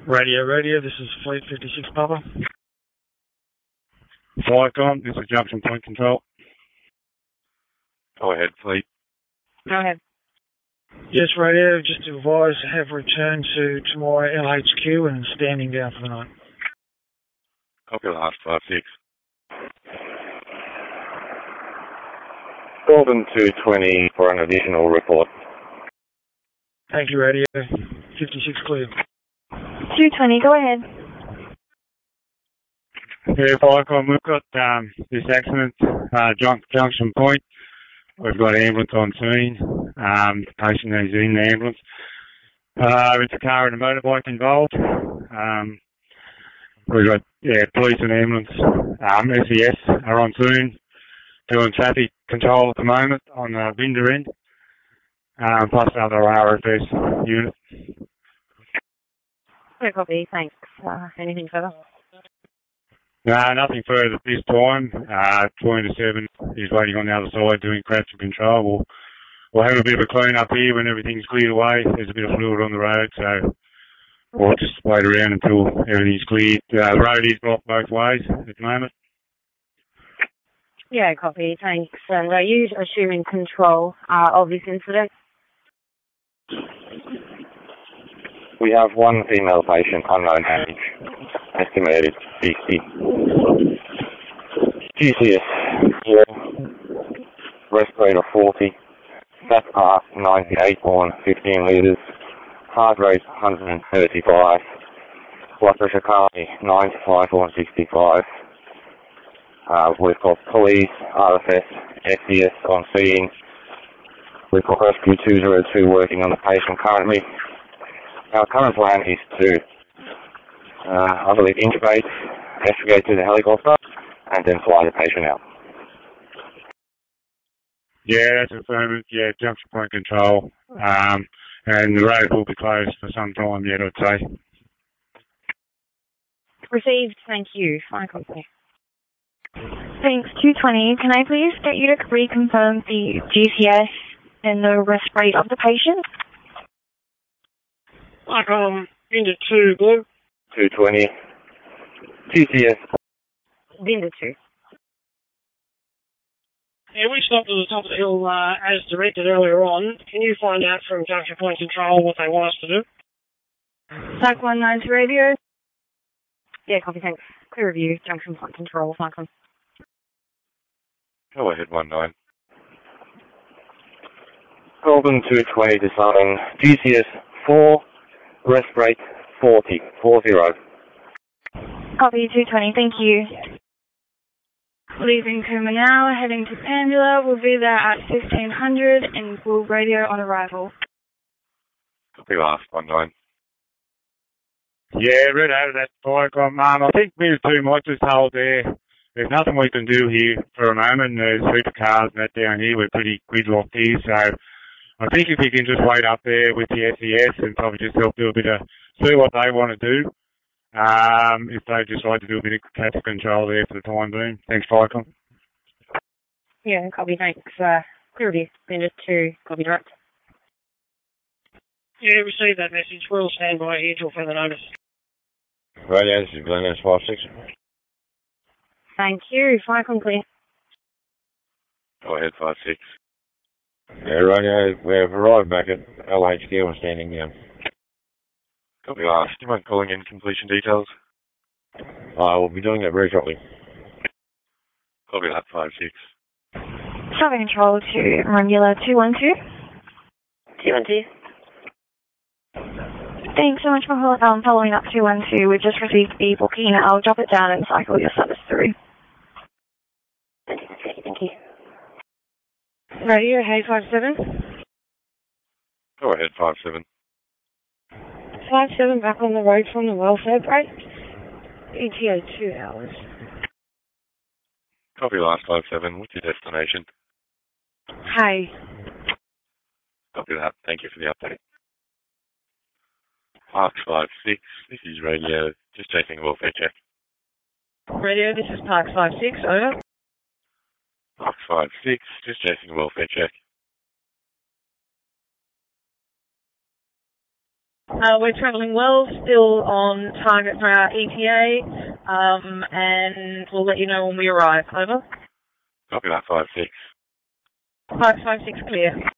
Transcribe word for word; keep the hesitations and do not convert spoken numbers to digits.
Radio, radio, this is Fleet fifty-six Papa. Flycom, this is Junction Point Control. Go ahead, Fleet. Go ahead. Yes, radio, just to advise, have returned to, to my L H Q and standing down for the night. Copy last, five six. Golden two twenty for an additional report. Thank you, radio. fifty-six clear. two twenty, go ahead. Yeah, Flycom, we've got um, this accident, uh, junk, Junction Point. We've got ambulance on scene. Um, the patient is in the ambulance. Uh, it's a car and a motorbike involved. Um, we've got, yeah, police and ambulance, um, S E S are on scene, doing traffic control at the moment on the Binder end, um, plus other R F S units. Good copy, thanks. Uh, anything further? No, nothing further at this time. Uh, twenty-seven is waiting on the other side doing crash control. We'll, we'll have a bit of a clean up here when everything's cleared away. There's a bit of fluid on the road, so we'll just wait around until everything's cleared. Uh, the road is blocked both ways at the moment. Yeah, copy, thanks. And are you assuming control uh, of this incident? We have one female patient, unknown age, estimated sixty. G C S four, respirator forty, sat path ninety-eight on fifteen litres, heart rate one hundred thirty-five, blood pressure currently ninety-five on sixty-five. Uh, we've got police, R F S, S E S on scene. We've got Rescue two zero two working on the patient currently. Our current plan is to, uh, I believe, intubate, extricate to the helicopter, and then fly the patient out. Yeah, that's affirmative. Yeah, Junction Point Control. Um, and the road will be closed for some time yet, I'd say. Received, thank you. Fine copy. Thanks, two twenty. Can I please get you to reconfirm the G C S and the rest rate of the patient? Um, into two, Blue. two twenty. G C S. Binder two. Yeah, we stopped at the top of the hill uh, as directed earlier on. Can you find out from Junction Point Control what they want us to do? Type one nine to radio. Yeah, copy, thanks. Clear review, Junction Point Control, Flycom. Go ahead, one nine. Golden two twenty to sign. G C S four, rest rate forty, four zero. Copy, two twenty, thank you. Leaving Kuma now, heading to Pandula. We'll be there at fifteen hundred and we'll radio on arrival. Copy last, one nine. Yeah, right out of that Flycom. Um, I think we too might just hold there. There's nothing we can do here for a moment. There's supercars and that down here. We're pretty gridlocked here, so I think if you can just wait up there with the S E S and probably just help do a bit of, see what they want to do. Um, if they just like to do a bit of traffic control there for the time being. Thanks, Flycom. Yeah, copy, thanks. Uh, clear review, Binder two, copy direct. Yeah, received that message. We'll stand by here till further notice. Radio, this is Glen S five six. Thank you, Flycom clear. Go ahead, five six. Yeah, radio, we've arrived back at L H Q and standing down. Copy last. Do you mind calling in completion details? I will be doing that very shortly. Copy that, five six. Traffic control to Rangula two one two. two one two. Thanks so much for um, following up two one two. We've just received the booking. I'll drop it down and cycle your service through. Thank you. Radio, hey, five seven. Go ahead, five seven. five seven back on the road from the welfare break. E T A two hours. Copy last, five seven. What's your destination? Hey. Copy that. Thank you for the update. Parks five six. This is radio. Just checking a welfare check. Radio, this is Parks five six. Over. Parks five six. Just checking a welfare check. Uh, we're travelling well, still on target for our E T A, um, and we'll let you know when we arrive. Over. Copy that, five six. five five six clear.